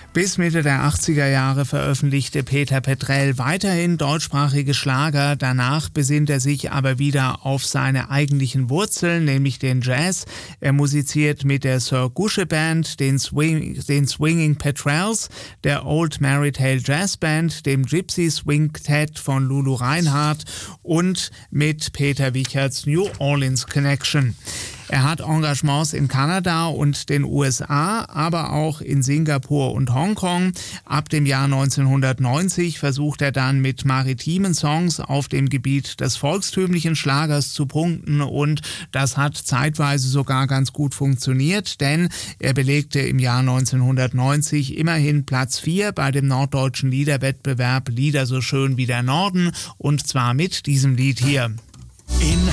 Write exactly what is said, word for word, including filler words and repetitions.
Bis Mitte der achtziger Jahre veröffentlichte Peter Petrell weiterhin deutschsprachige Schlager. Danach besinnt er sich aber wieder auf seine eigentlichen Wurzeln, nämlich den Jazz. Er musiziert mit der Sir Gusche Band, den, Swing, den Swinging Petrels, der Old Marytale Jazz Band, dem Gypsy Swing Quartet von Lulu Reinhardt und mit Peter Wicherts New Orleans Connection. Er hat Engagements in Kanada und den U S A, aber auch in Singapur und Hongkong. Ab dem Jahr neunzehnhundertneunzig versucht er dann mit maritimen Songs auf dem Gebiet des volkstümlichen Schlagers zu punkten und das hat zeitweise sogar ganz gut funktioniert, denn er belegte im Jahr neunzehnhundertneunzig immerhin Platz vier bei dem norddeutschen Liederwettbewerb Lieder so schön wie der Norden und zwar mit diesem Lied hier. In